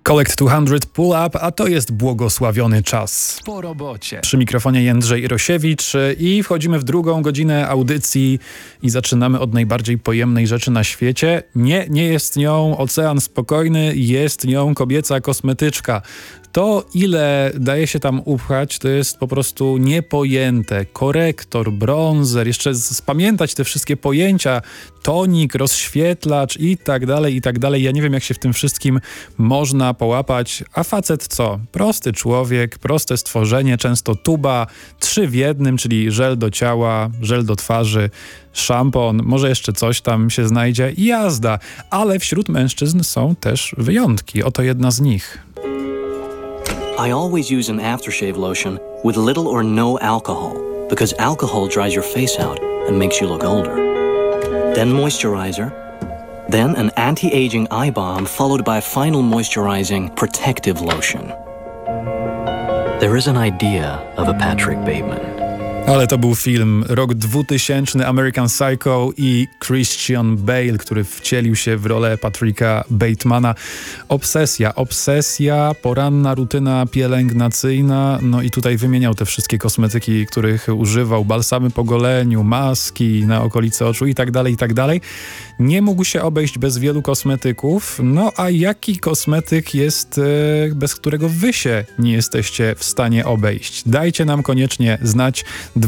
Collect 200 Pull Up, a to jest błogosławiony czas. Po robocie. Przy mikrofonie Jędrzej Rosiewicz i wchodzimy w drugą godzinę audycji i zaczynamy od najbardziej pojemnej rzeczy na świecie. Nie jest nią ocean spokojny, jest nią kobieca kosmetyczka. To, ile daje się tam upchać, to jest po prostu niepojęte. Korektor, bronzer, jeszcze spamiętać te wszystkie pojęcia, tonik, rozświetlacz i tak dalej, i tak dalej. Ja nie wiem, jak się w tym wszystkim można połapać. A facet co? Prosty człowiek, proste stworzenie, często tuba, 3 w jednym, czyli żel do ciała, żel do twarzy, szampon, może jeszcze coś tam się znajdzie i jazda. Ale wśród mężczyzn są też wyjątki. Oto jedna z nich. I always use an aftershave lotion with little or no alcohol because alcohol dries your face out and makes you look older. Then moisturizer, then an anti-aging eye balm followed by a final moisturizing protective lotion. There is an idea of a Patrick Bateman. Ale to był film, rok 2000, American Psycho i Christian Bale, który wcielił się w rolę Patricka Batemana. Obsesja, poranna rutyna pielęgnacyjna, no i tutaj wymieniał te wszystkie kosmetyki, których używał, balsamy po goleniu, maski na okolice oczu i tak dalej. Nie mógł się obejść bez wielu kosmetyków, no a jaki kosmetyk jest, bez którego wy się nie jesteście w stanie obejść? Dajcie nam koniecznie znać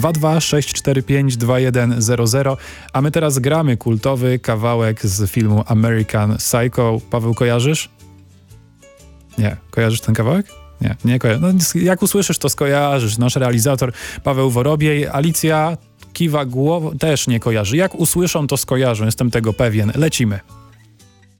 226452100, a my teraz gramy kultowy kawałek z filmu American Psycho. Paweł, kojarzysz? Nie. Kojarzysz ten kawałek? Nie kojarzysz. No, jak usłyszysz, to skojarzysz. Nasz realizator Paweł Worobiej, Alicja kiwa głową, też nie kojarzy. Jak usłyszą, to skojarzą, jestem tego pewien. Lecimy.